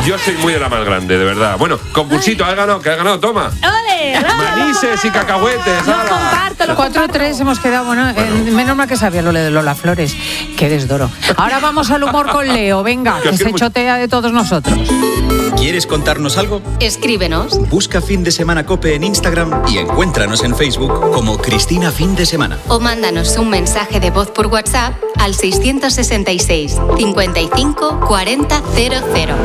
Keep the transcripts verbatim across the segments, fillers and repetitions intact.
Yo soy muy de la más grande, de verdad. Bueno, concursito, ¿has ganado? ¿Qué has ganado? Toma. ¡Ole! Manises y cacahuetes. Lo comparto, lo cuatro tres hemos quedado, bueno, bueno. Eh, menos mal que sabía lo de Lola Flores. Qué desdoro. Ahora vamos al humor con Leo, venga, que se chotea de todos nosotros. ¿Quieres contarnos algo? Escríbenos. Busca Fin de Semana COPE en Instagram y encuéntranos en Facebook como Cristina Fin de Semana. O mándanos un mensaje de voz por WhatsApp al seiscientos sesenta y seis, cincuenta y cinco, cuarenta, cero cero.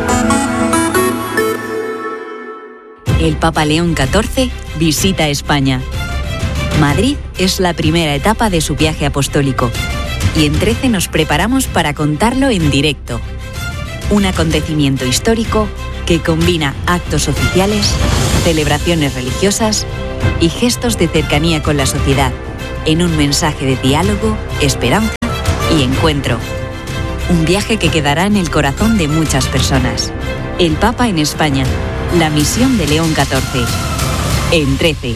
El Papa León catorce visita España. Madrid es la primera etapa de su viaje apostólico y en trece nos preparamos para contarlo en directo. Un acontecimiento histórico que combina actos oficiales, celebraciones religiosas y gestos de cercanía con la sociedad en un mensaje de diálogo, esperanza y encuentro. Un viaje que quedará en el corazón de muchas personas. El Papa en España. La misión de León catorce. En trece.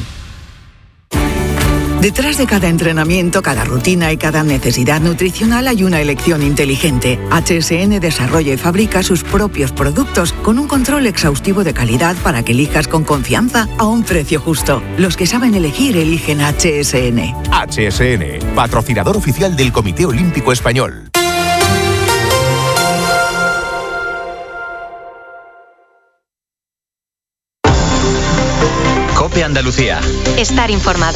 Detrás de cada entrenamiento, cada rutina y cada necesidad nutricional hay una elección inteligente. H S N desarrolla y fabrica sus propios productos con un control exhaustivo de calidad para que elijas con confianza a un precio justo. Los que saben elegir eligen H S N. H S N, patrocinador oficial del Comité Olímpico Español. COPE Andalucía. Estar informado.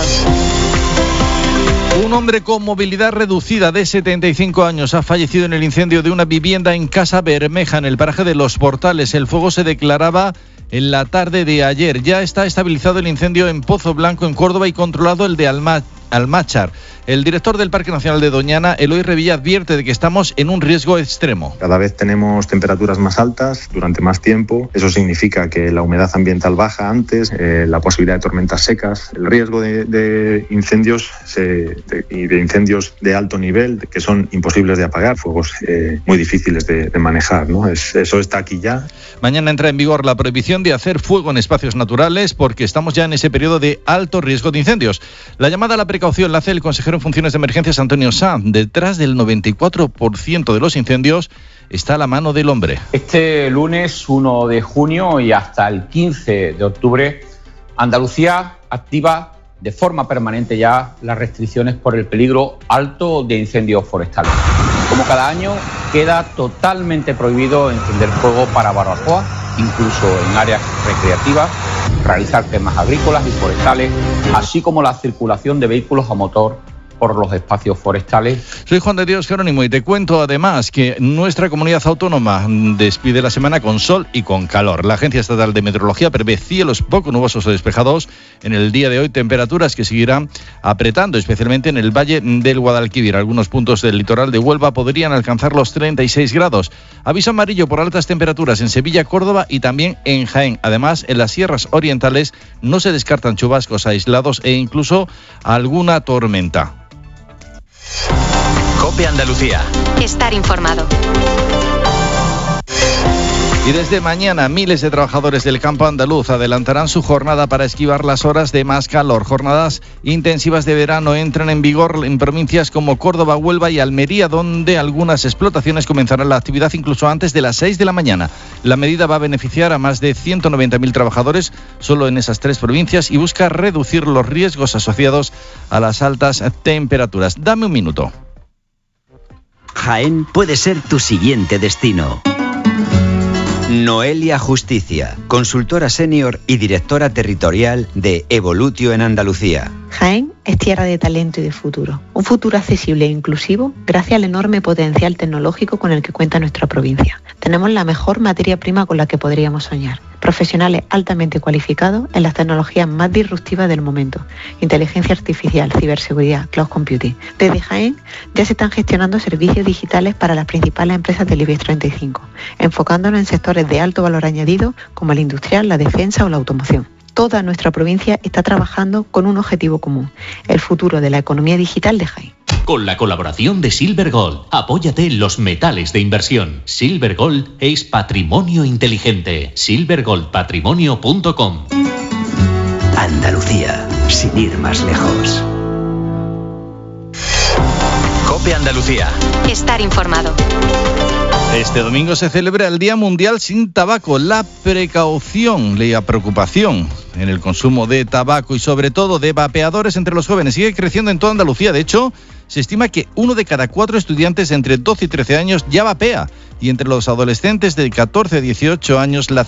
Un hombre con movilidad reducida de setenta y cinco años ha fallecido en el incendio de una vivienda en Casa Bermeja, en el paraje de Los Portales. El fuego se declaraba en la tarde de ayer. Ya está estabilizado el incendio en Pozo Blanco, en Córdoba, y controlado el de Alma, Almáchar. El director del Parque Nacional de Doñana, Eloy Revilla, advierte de que estamos en un riesgo extremo. Cada vez tenemos temperaturas más altas durante más tiempo. Eso significa que la humedad ambiental baja antes, eh, la posibilidad de tormentas secas, el riesgo de, de incendios se, de, y de incendios de alto nivel que son imposibles de apagar, fuegos eh, muy difíciles de, de manejar, ¿no? Es, eso está aquí ya. Mañana entra en vigor la prohibición de hacer fuego en espacios naturales porque estamos ya en ese periodo de alto riesgo de incendios. La llamada a la precaución la hace el consejero en funciones de emergencias, Antonio Sanz. Detrás del noventa y cuatro por ciento de los incendios está la mano del hombre. Este lunes uno de junio y hasta el quince de octubre, Andalucía activa de forma permanente ya las restricciones por el peligro alto de incendios forestales. Como cada año, queda totalmente prohibido encender fuego para barbacoa, incluso en áreas recreativas, realizar quemas agrícolas y forestales, así como la circulación de vehículos a motor por los espacios forestales. Soy Juan de Dios Jerónimo y te cuento además que nuestra comunidad autónoma despide la semana con sol y con calor. La Agencia Estatal de Meteorología prevé cielos poco nubosos o despejados en el día de hoy, temperaturas que seguirán apretando, especialmente en el valle del Guadalquivir. Algunos puntos del litoral de Huelva podrían alcanzar los treinta y seis grados. Aviso amarillo por altas temperaturas en Sevilla, Córdoba y también en Jaén. Además, en las sierras orientales no se descartan chubascos aislados e incluso alguna tormenta. COPE Andalucía. Estar informado. Y desde mañana miles de trabajadores del campo andaluz adelantarán su jornada para esquivar las horas de más calor. Jornadas intensivas de verano entran en vigor en provincias como Córdoba, Huelva y Almería, donde algunas explotaciones comenzarán la actividad incluso antes de las seis de la mañana. La medida va a beneficiar a más de ciento noventa mil trabajadores solo en esas tres provincias y busca reducir los riesgos asociados a las altas temperaturas. Dame un minuto. Jaén puede ser tu siguiente destino. Noelia Justicia, consultora senior y directora territorial de Evolutio en Andalucía. Jaén es tierra de talento y de futuro. Un futuro accesible e inclusivo gracias al enorme potencial tecnológico con el que cuenta nuestra provincia. Tenemos la mejor materia prima con la que podríamos soñar. Profesionales altamente cualificados en las tecnologías más disruptivas del momento. Inteligencia artificial, ciberseguridad, cloud computing. Desde Jaén ya se están gestionando servicios digitales para las principales empresas del IBEX treinta y cinco, enfocándonos en sectores de alto valor añadido como el industrial, la defensa o la automoción. Toda nuestra provincia está trabajando con un objetivo común, el futuro de la economía digital de Jaén. Con la colaboración de Silver Gold, apóyate en los metales de inversión. Silver Gold es patrimonio inteligente. silver gold patrimonio punto com. Andalucía, sin ir más lejos. COPE Andalucía. Estar informado. Este domingo se celebra el Día Mundial sin Tabaco. La precaución, la preocupación en el consumo de tabaco y sobre todo de vapeadores entre los jóvenes sigue creciendo en toda Andalucía. De hecho, se estima que uno de cada cuatro estudiantes entre doce y trece años ya vapea. Y entre los adolescentes de catorce a dieciocho años la